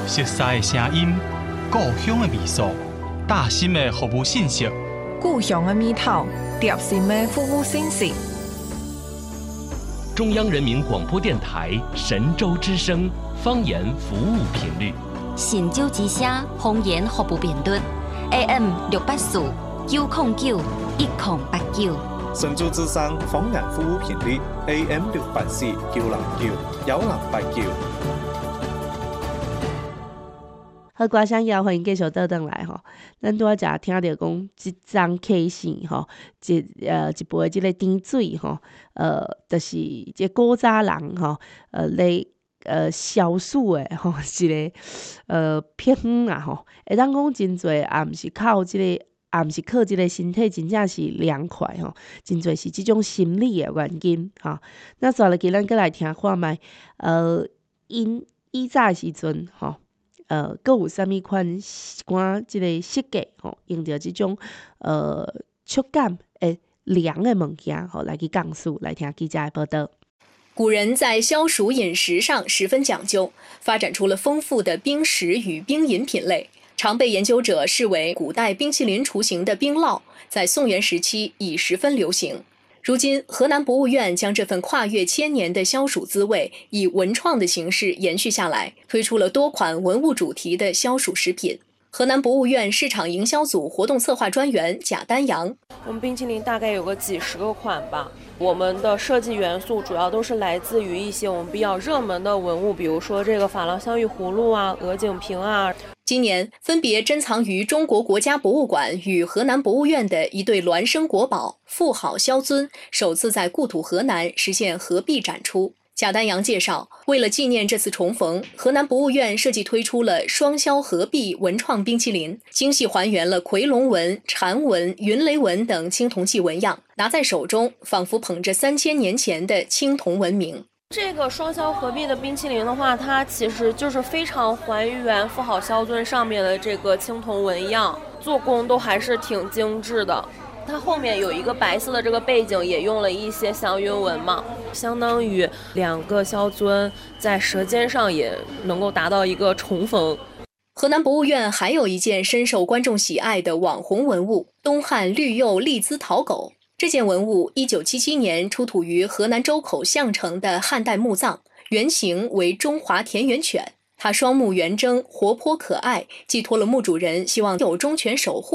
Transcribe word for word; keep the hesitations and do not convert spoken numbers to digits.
熟悉的声音，故乡的味素，大心的服务信息， 故乡的味道，贴心的服务信息。 中央人民广播电台神州之声方言服务频率， 神州之声方言服务频率 A M 六八四九零九一零八九。 神州之声方言服務頻率 A M 六八四九零九一零八九。 好，歌聲要歡迎繼續倒轉來吼。咱拄仔才聽到講，即張開線吼，一呃一杯即個甜水吼，呃，就是即古早人吼，呃來呃消暑誒吼，一個呃偏方啊吼，會當講真濟，也毋是靠即、這個。也毋是靠即個身體真正是涼快吼，真侪是即種心理的原因吼。那接落去咱閣來聽看覓，呃，因以早時陣吼，呃，閣有啥物款款即個設計吼，用着即種呃觸感誒涼的物件吼，來去講述，來聽記者的報道。 古人在消暑飲食上十分講究，發展出了豐富的冰食與冰飲品類。常被研究者視為古代冰淇淋雛形的冰酪，在宋元時期已十分流行。如今，河南博物院將這份跨越千年的消暑滋味，以文創的形式延續下來，推出了多款文物主題的消暑食品。河南博物院市場營銷組活動策劃專員賈丹陽： 我們冰淇淋大概有個幾十個款吧。我們的設計元素主要都是來自於一些我們比較熱門的文物，比如說這個珐琅香芋葫蘆啊、鵝頸瓶啊。 今年分別珍藏於中國國家博物館與河南博物院的一對孪生國寶富好蕭尊，首次在故土河南實現合璧展出。賈丹陽介紹，為了紀念這次重逢，河南博物院設計推出了雙蕭合璧文創冰淇淋，精細還原了夔龍紋、蟾紋、雲雷紋等青銅器紋樣，拿在手中仿佛捧着三千年前的青銅文明。 這個雙蕭合璧的冰淇淋的話，它其實就是非常還原富好蕭尊上面的這個青銅紋樣，做工都還是挺精緻的。它後面有一個白色的這個背景，也用了一些祥雲紋嘛，相當於兩個蕭尊在舌尖上也能夠達到一個重逢。 河南博物院還有一件深受觀眾喜愛的網紅文物——東漢綠釉立姿陶狗。這件文物一九七七年出土於河南周口項城的漢代墓葬，原型為中華田園犬。它雙目圓睜，活潑可愛，寄託了墓主人希望有忠犬守護